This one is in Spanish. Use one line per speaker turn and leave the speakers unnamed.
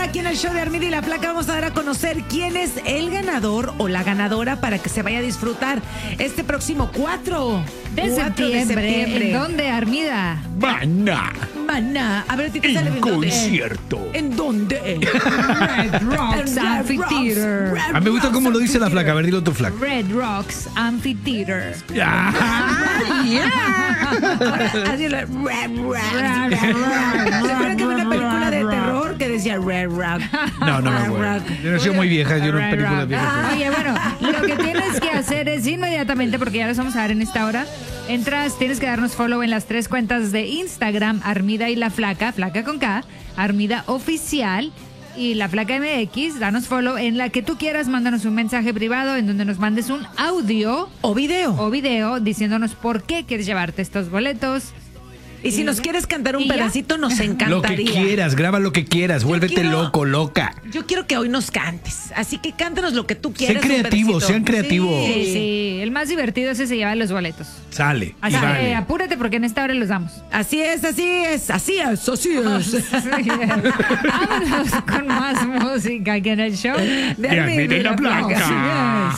aquí en el show de Armida y la Flaca vamos a dar a conocer quién es el ganador o la ganadora para que se vaya a disfrutar este próximo 4
de septiembre. ¿En dónde, Armida?
Maná. A ver, ¿a ti te sale bien
concierto.
¿En dónde?
Red Rocks Amphitheater.
A mí me gusta cómo lo dice la Flaca. A ver, dilo tu Flaca.
Red Rocks Amphitheater.
Así lo... ¿Se acuerdan que había una película de terror que decía Red Rock?
No me acuerdo. Yo no soy muy vieja, yo no películas viejas.
Oye, bueno, lo que tienes que hacer es inmediatamente, porque ya los vamos a dar en esta hora, entras, tienes que darnos follow en las 3 cuentas de Instagram, Armida y la Flaca, Flaca con K, Armida Oficial y la Flaca MX. Danos follow en la que tú quieras, mándanos un mensaje privado en donde nos mandes un audio
o video
diciéndonos por qué quieres llevarte estos boletos.
Y si nos quieres cantar un pedacito, nos encantaría.
Lo que quieras, graba lo que quieras, vuélvete loco, loca.
Yo quiero que hoy nos cantes, así que cántanos lo que tú quieras.
Sean creativos.
Sí, el más divertido es ese llevar los boletos.
Sale.
Así que apúrate porque en esta hora los damos.
Así es.
Vámonos con más música aquí en el show
de Armida y la Flaca.